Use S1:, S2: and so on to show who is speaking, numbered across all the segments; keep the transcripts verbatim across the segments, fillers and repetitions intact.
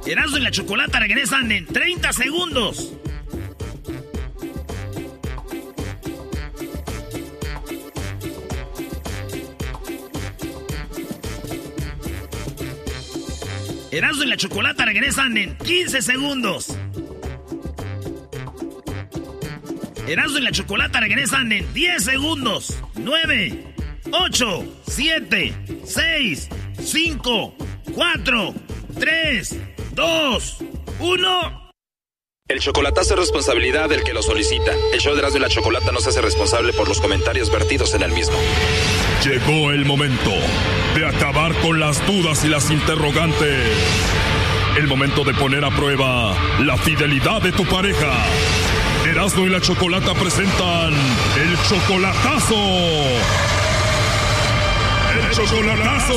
S1: Erasmo y la Chocolata regresan en treinta segundos. Erasmo y la Chocolata regresan en quince segundos. Erasmo y la Chocolata regresan en diez segundos. nueve, ocho, siete, seis, cinco, cuatro, tres, dos, uno.
S2: El chocolatazo es responsabilidad del que lo solicita. El show de Erasmo y la Chocolata no se hace responsable por los comentarios vertidos en el mismo.
S3: Llegó el momento de acabar con las dudas y las interrogantes. El momento de poner a prueba la fidelidad de tu pareja. Erasmo y la Chocolata presentan el chocolatazo. ¡El chocolatazo!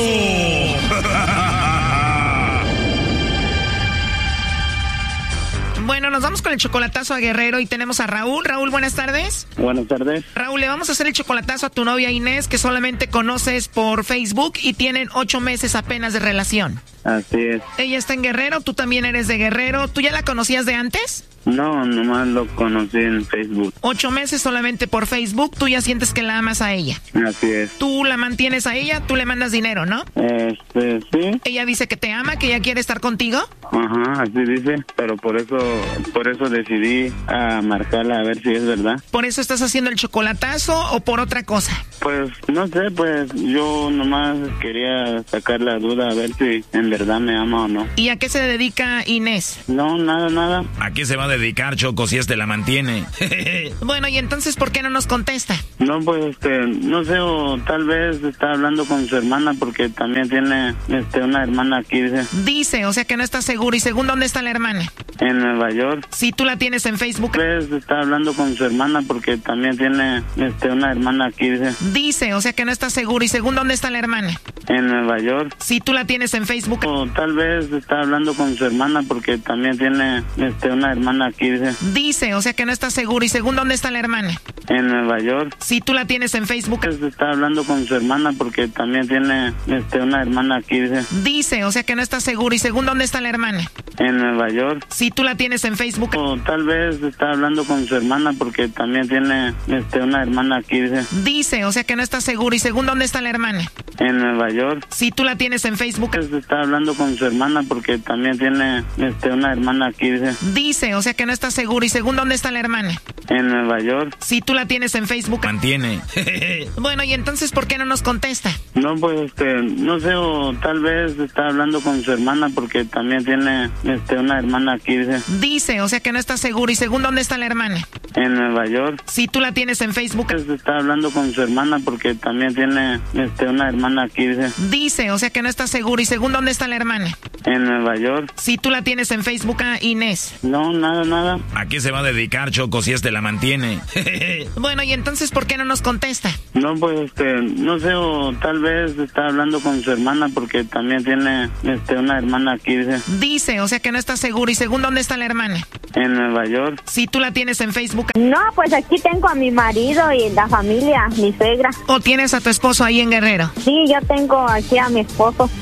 S4: Bueno, nos vamos con el chocolatazo a Guerrero y tenemos a Raúl. Raúl, buenas tardes.
S5: Buenas tardes.
S4: Raúl, le vamos a hacer el chocolatazo a tu novia Inés, que solamente conoces por Facebook y tienen ocho meses apenas de relación.
S5: Así es.
S4: Ella está en Guerrero, tú también eres de Guerrero. ¿Tú ya la conocías de antes?
S5: No, nomás lo conocí en Facebook.
S4: Ocho meses solamente por Facebook, tú ya sientes que la amas a ella.
S5: Así es.
S4: Tú la mantienes a ella, tú le mandas dinero, ¿no?
S5: Este, sí.
S4: Ella dice que te ama, que ella quiere estar contigo.
S5: Ajá, así dice, pero por eso, por eso decidí a marcarla a ver si es verdad.
S4: ¿Por eso estás haciendo el chocolatazo o por otra cosa?
S5: Pues, no sé, pues yo nomás quería sacar la duda a ver si en verdad me ama o no.
S4: ¿Y a qué se dedica Inés?
S5: No, nada, nada.
S1: ¿A qué se va a dedicar, Choco, si este la mantiene?
S4: Bueno, ¿y entonces por qué no nos contesta?
S5: No, pues, este, no sé, o tal vez está hablando con su hermana porque también tiene, este, una hermana aquí, dice.
S4: Dice, o sea que no está seguro. ¿Y según dónde está la hermana?
S5: En Nueva York.
S4: Si tú la tienes en Facebook.
S5: Tal vez está hablando con su hermana porque también tiene, este, una hermana aquí, dice.
S4: Dice, o sea que no está seguro. ¿Y según dónde está la hermana?
S5: En Nueva York.
S4: Si tú la tienes en Facebook.
S5: O tal vez está hablando con su hermana porque también tiene, este, una hermana aquí, dice.
S4: Dice, o sea que no está seguro. ¿Y según dónde está la hermana?
S5: En Nueva York.
S4: Si tú la tienes en Facebook.
S5: Tal vez está hablando con su hermana porque también tiene, este, una hermana aquí, dice.
S4: Dice, o sea que no está seguro. ¿Y según dónde está la hermana?
S5: En Nueva York.
S4: Si tú la tienes en Facebook.
S5: O tal vez está hablando con su hermana porque también tiene, este, una hermana aquí, dice.
S4: Dice, o sea que no está seguro. ¿Y según dónde está la hermana?
S5: En Nueva York.
S4: Si tú la tienes en Facebook.
S5: Tal vez está hablando con su hermana porque también tiene, este, una hermana aquí, dice.
S4: Dice, o sea que no está seguro. ¿Y según dónde está la hermana?
S5: En Nueva York.
S4: Si tú la tienes en Facebook.
S1: Mantiene.
S4: Bueno, ¿y entonces por qué no nos contesta?
S5: No, pues, este, no sé, o tal vez está hablando con su hermana porque también tiene, este, una hermana aquí, dice.
S4: Dice, o sea que no está seguro. ¿Y según dónde está la hermana?
S5: En Nueva York.
S4: Si tú la tienes en Facebook.
S5: Tal vez está hablando con su hermana porque también tiene, este, una hermana aquí, dice.
S4: Dice, o sea que no está seguro. ¿Y según dónde está la hermana?
S5: En Nueva York.
S4: Si tú la tienes en Facebook, a Inés.
S5: No, nada, nada.
S1: ¿A qué se va a dedicar, Choco, si este la mantiene?
S4: Bueno, ¿y entonces por qué no nos contesta?
S5: No, pues, este, no sé, o tal vez está hablando con su hermana porque también tiene, este, una hermana aquí, dice.
S4: Dice, o sea que no está seguro. ¿Y según dónde está la hermana?
S5: En Nueva York.
S4: Si tú la tienes en Facebook.
S6: No, pues aquí tengo a mi marido y la familia, mi suegra.
S4: ¿O tienes a tu esposo ahí en Guerrero?
S6: Sí, yo tengo aquí a mi esposo.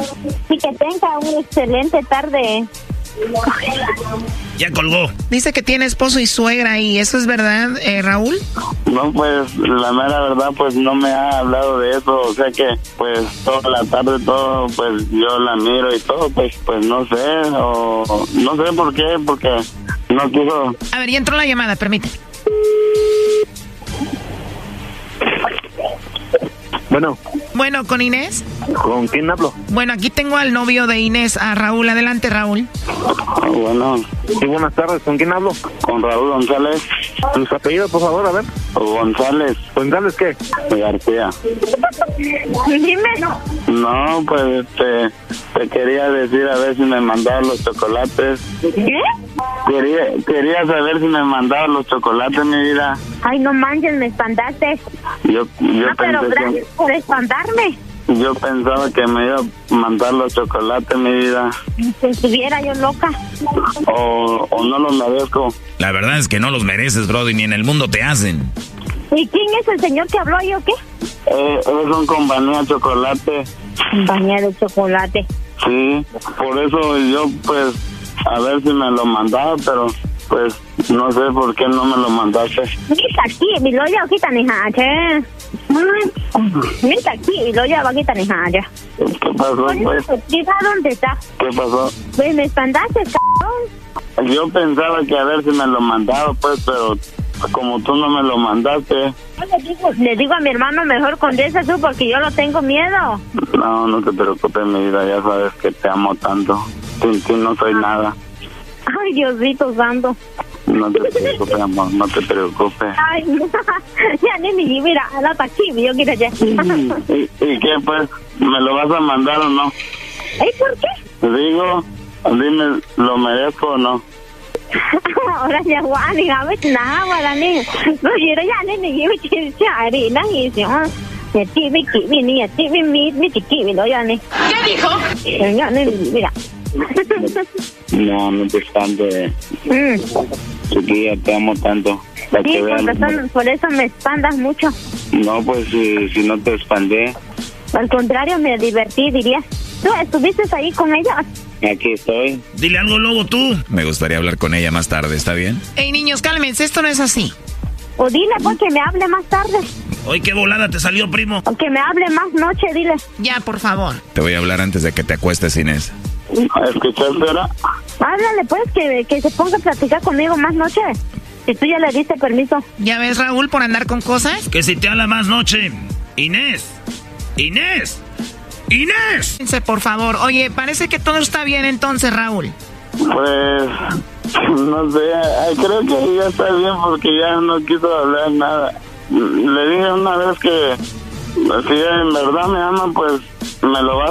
S6: Y que tenga una excelente tarde.
S1: Ya colgó.
S4: Dice que tiene esposo y suegra ahí. ¿Eso es verdad, eh, Raúl?
S5: No, pues, la mera verdad, pues, no me ha hablado de eso. O sea que, pues, toda la tarde, todo, pues, yo la miro y todo, pues, pues, no sé, o no sé por qué, porque no quiero...
S4: A ver, ya entró la llamada, permite.
S5: Bueno.
S4: Bueno, ¿con Inés?
S5: ¿Con quién hablo?
S4: Bueno, aquí tengo al novio de Inés, a Raúl. Adelante, Raúl.
S5: Oh, bueno.
S7: Sí, buenas tardes. ¿Con quién hablo?
S5: Con Raúl González.
S7: ¿Sus apellidos, por favor? A ver.
S5: González.
S7: ¿González qué?
S5: García.
S6: Dime.
S5: No, pues, este, te quería decir a ver si me mandaban los chocolates.
S6: ¿Qué?
S5: Quería, quería saber si me mandaban los chocolates, mi vida.
S6: Ay, no manches, me espantaste.
S5: Yo, yo
S6: No, pero
S5: pensé
S6: gracias
S5: que,
S6: por espantarme.
S5: yo pensaba que me iba a mandar los chocolates, mi vida.
S6: Si estuviera yo loca.
S5: O, o no los merezco.
S1: La verdad es que no los mereces, Brody, ni en el mundo te hacen.
S6: ¿Y quién es el señor que habló yo qué?
S5: Eh, es un compañía chocolate.
S6: Compañía de chocolate.
S5: Sí, por eso yo pues a ver si me lo mandaba, pero pues no sé por qué no me lo mandaste.
S6: Mira aquí, mi loya kita ni haje. Mira aquí, mi loya va kita ni haje.
S5: ¿Qué pasó, pues?
S6: ¿Dónde está?
S5: ¿Qué pasó?
S6: Pues me espantaste, cabrón.
S5: Yo pensaba que a ver si me lo mandaba, pues, pero como tú no me lo mandaste.
S6: Le digo, le digo a mi hermano, mejor condensa tú porque yo no tengo miedo.
S5: No, no te preocupes, mi vida, ya sabes que te amo tanto. Sin ti no soy nada.
S6: Ay, Diosito santo.
S5: No te preocupes, amor, no te preocupes.
S6: Ay, ya ni ni mira, la taquilla, yo quiero ya.
S5: ¿Y, ¿Y qué, pues? ¿Me lo vas a mandar o no?
S6: ¿Ay, por qué?
S5: Digo, dime, ¿lo merezco o no?
S6: Ahora ya guani, a ver, nada, para ni. No, yo ya ni ni yo quiero chari, na y si ah. Ya ti vi ki vi ni, ti vi mi mi ti ki vi lo ya ni.
S4: ¿Qué dijo?
S6: Ya ni mira.
S5: No, no te espantes.
S6: Mm.
S5: Chiquilla, te amo tanto. Para
S6: Sí,
S5: que
S6: por,
S5: veas-
S6: razón, por eso me espantas mucho.
S5: No, pues si, si no te expandé,
S6: Al contrario, me divertí, dirías. ¿Tú estuviste ahí con ella?
S5: aquí estoy.
S1: Dile algo, Lobo, tú.
S2: Me gustaría hablar con ella más tarde, ¿está bien?
S4: Ey, niños, cálmense, esto no es así.
S6: O dile pues que me hable más tarde.
S1: Hoy qué volada te salió, primo.
S6: O que me hable más noche, dile.
S4: Ya, por favor.
S2: Te voy a hablar antes de que te acuestes, Inés.
S5: ¿Escuchaste ahora?
S6: Háblale pues, que, que se ponga a platicar conmigo más noche. Si tú ya le diste permiso.
S4: ¿Ya ves, Raúl, por andar con cosas?
S1: Que si te habla más noche. Inés. Inés. Inés.
S4: Cálmense, por favor. Oye, parece que todo está bien entonces, Raúl.
S5: Pues, no sé, ay, creo que ya está bien porque ya no quiso hablar nada. Le dije una vez que si en verdad me ama, pues me lo va